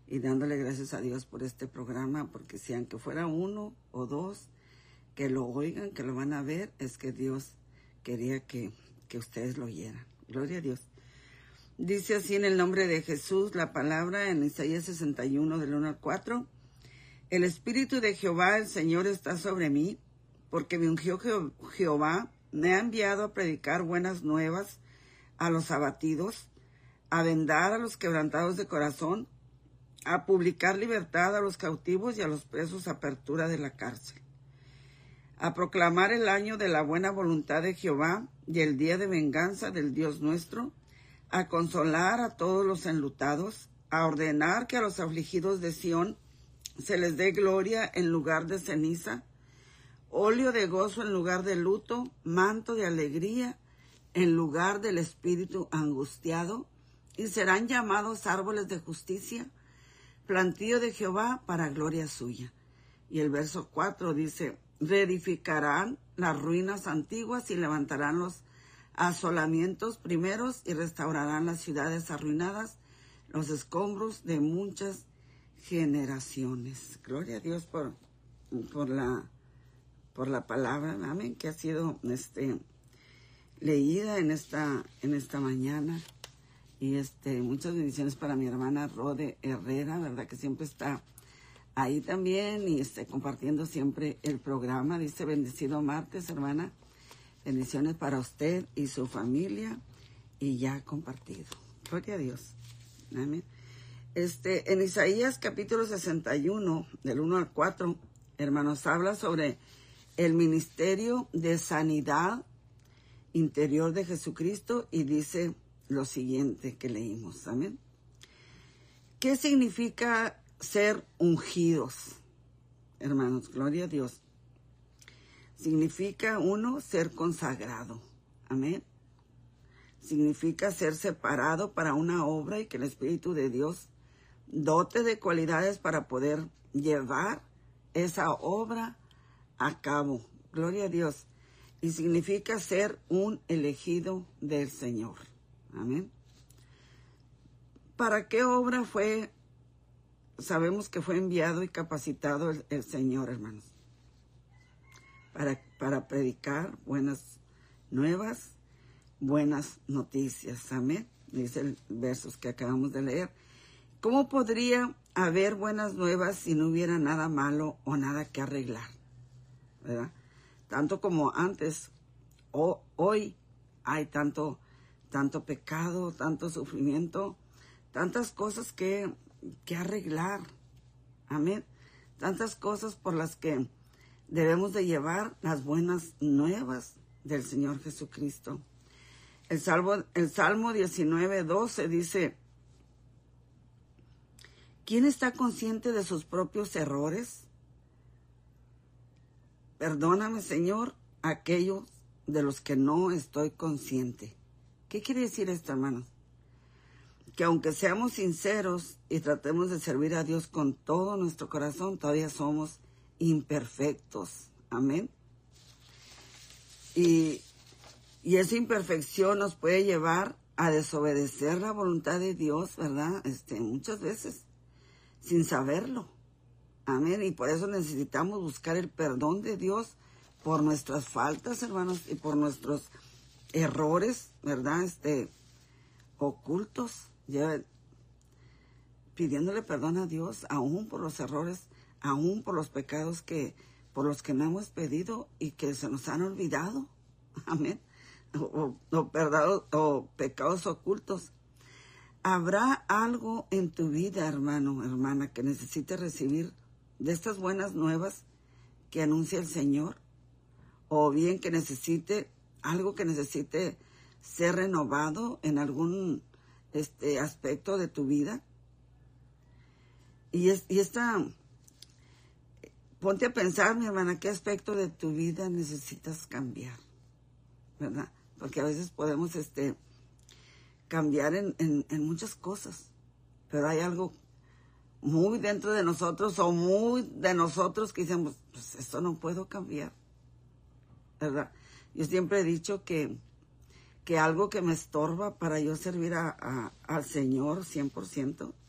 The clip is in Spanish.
y dándole gracias a Dios por este programa, porque si aunque fuera uno o dos que lo oigan, que lo van a ver, es que Dios quería que ustedes lo oyeran. Gloria a Dios. Dice así en el nombre de Jesús la palabra en Isaías 61 del 1 al 4. El Espíritu de Jehová, el Señor, está sobre mí, porque me ungió Jehová, me ha enviado a predicar buenas nuevas a los abatidos, a vendar a los quebrantados de corazón, a publicar libertad a los cautivos y a los presos apertura de la cárcel, a proclamar el año de la buena voluntad de Jehová y el día de venganza del Dios nuestro, a consolar a todos los enlutados, a ordenar que a los afligidos de Sión se les dé gloria en lugar de ceniza, óleo de gozo en lugar de luto, manto de alegría en lugar del espíritu angustiado, y serán llamados árboles de justicia, plantío de Jehová para gloria suya. Y el verso 4 dice, reedificarán las ruinas antiguas y levantarán los asolamientos primeros y restaurarán las ciudades arruinadas, los escombros de muchas generaciones. Gloria a Dios por la palabra, amén, que ha sido leída en esta mañana. Y muchas bendiciones para mi hermana Rode Herrera, verdad que siempre está ahí también y compartiendo siempre el programa. Dice, bendecido martes, hermana. Bendiciones para usted y su familia, y ya compartido. Gloria a Dios. Amén. En Isaías capítulo 61, del 1 al 4, hermanos, habla sobre el ministerio de sanidad interior de Jesucristo y dice lo siguiente que leímos. Amén. ¿Qué significa ser ungidos? Hermanos, gloria a Dios. Significa, uno, ser consagrado. Amén. Significa ser separado para una obra y que el Espíritu de Dios dote de cualidades para poder llevar esa obra a cabo. Gloria a Dios. Y significa ser un elegido del Señor. Amén. ¿Para qué obra fue? Sabemos que fue enviado y capacitado el Señor, hermanos. Para predicar buenas nuevas, buenas noticias. Amén. Dice el versos que acabamos de leer. ¿Cómo podría haber buenas nuevas si no hubiera nada malo o nada que arreglar? ¿Verdad? Tanto como antes, hoy hay tanto pecado, tanto sufrimiento, tantas cosas que arreglar. Amén. Tantas cosas por las que debemos de llevar las buenas nuevas del Señor Jesucristo. El Salmo 19:12 dice, ¿quién está consciente de sus propios errores? Perdóname, Señor, aquellos de los que no estoy consciente. ¿Qué quiere decir esto, hermanos? Que aunque seamos sinceros y tratemos de servir a Dios con todo nuestro corazón, todavía somos imperfectos. Amén. Y esa imperfección nos puede llevar a desobedecer la voluntad de Dios, ¿verdad? Muchas veces, sin saberlo. Amén. Y por eso necesitamos buscar el perdón de Dios por nuestras faltas, hermanos, y por nuestros errores, ¿verdad? Ocultos. Ya, pidiéndole perdón a Dios, aún por los errores, aún por los pecados por los que no hemos pedido y que se nos han olvidado. Amén. O pecados ocultos. ¿Habrá algo en tu vida, hermano, hermana, que necesite recibir de estas buenas nuevas que anuncia el Señor? O bien que necesite ser renovado en algún aspecto de tu vida. Ponte a pensar, mi hermana, qué aspecto de tu vida necesitas cambiar, ¿verdad? Porque a veces podemos cambiar en muchas cosas, pero hay algo muy dentro de nosotros o muy de nosotros que decimos, pues esto no puedo cambiar, ¿verdad? Yo siempre he dicho que algo que me estorba para yo servir al Señor 100%